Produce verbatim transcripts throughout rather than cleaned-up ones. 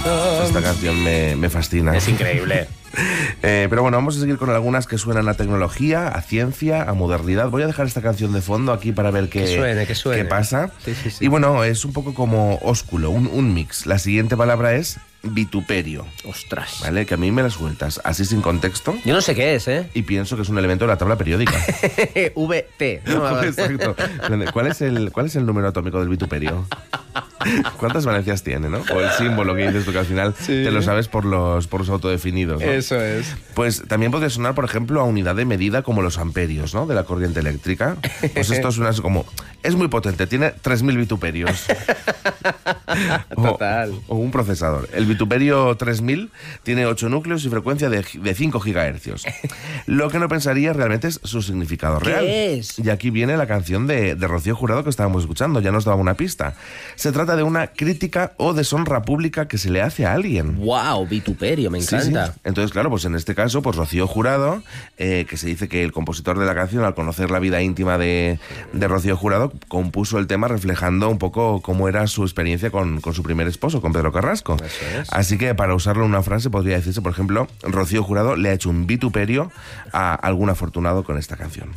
Esta canción me, me fascina. Es increíble. Eh, pero bueno, vamos a seguir con algunas que suenan a tecnología, a ciencia, a modernidad. Voy a dejar esta canción de fondo aquí para ver qué, que suene, que suene. qué pasa. Sí, sí, sí. Y bueno, es un poco como ósculo, un, un mix. La siguiente palabra es vituperio. Ostras. ¿Vale? Que a mí me la sueltas así sin contexto. Yo no sé qué es, ¿eh? Y pienso que es un elemento de la tabla periódica. V T. ¿no? Exacto. ¿Cuál es, el, ¿Cuál es el número atómico del vituperio? ¿Cuántas valencias tiene, no? O el símbolo que dices tú, que al final sí. te lo sabes por los, por los autodefinidos, ¿no? Eso es. Pues también podría sonar, por ejemplo, a unidad de medida como los amperios, ¿no? De la corriente eléctrica. Pues esto suena como... Es muy potente, tiene tres mil vituperios. Total. O, o un procesador. El vituperio tres mil tiene ocho núcleos y frecuencia de, de cinco gigahercios. Lo que no pensaría realmente es su significado real. ¿Qué es? Y aquí viene la canción de, de Rocío Jurado que estábamos escuchando, ya nos daba una pista. Se trata de una crítica o deshonra pública que se le hace a alguien. Wow, vituperio, me Sí, encanta. sí. Entonces, claro, pues en este caso, pues Rocío Jurado, eh, que se dice que el compositor de la canción, al conocer la vida íntima de, de Rocío Jurado, compuso el tema reflejando un poco cómo era su experiencia con, con su primer esposo, con Pedro Carrasco. Eso es. Así que para usarlo en una frase podría decirse, por ejemplo, Rocío Jurado le ha hecho un vituperio a algún afortunado con esta canción.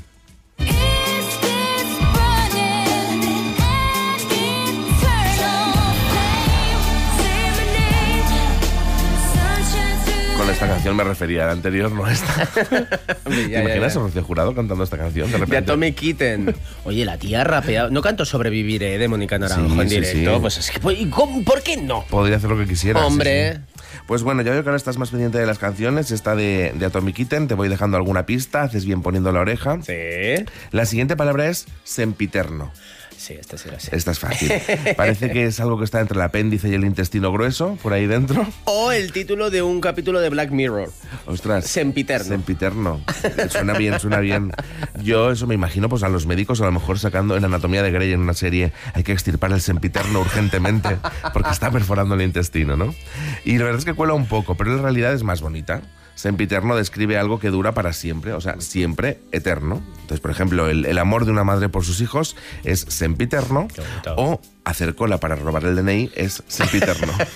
Con esta canción me refería, la anterior no a esta. ¿Te ya, imaginas ya, a Rocío Jurado cantando esta canción de repente? De Atomic Kitten. Oye, la tía rapeado. No canto Sobreviviré de Mónica Naranjo Sí, en sí, directo. sí. Pues es que, pues, ¿y cómo? ¿Por qué no? Podría hacer lo que quisiera. Hombre. Sí, sí. Pues bueno, ya veo que ahora estás más pendiente de las canciones. Esta de, de Atomic Kitten, te voy dejando alguna pista, haces bien poniendo la oreja. Sí. La siguiente palabra es sempiterno. Sí, esta sí la sé. Esta es fácil. Parece que es algo que está entre el apéndice y el intestino grueso, por ahí dentro. O el título de un capítulo de Black Mirror. Ostras. Sempiterno. Sempiterno. Suena bien, suena bien. Yo eso me imagino pues a los médicos a lo mejor sacando en Anatomía de Grey en una serie hay que extirpar el sempiterno urgentemente porque está perforando el intestino, ¿no? Y la verdad es que cuela un poco, pero en realidad es más bonita. Sempiterno describe algo que dura para siempre, o sea, siempre eterno. Entonces, por ejemplo, el, el amor de una madre por sus hijos es sempiterno, o hacer cola para robar el D N I es sempiterno.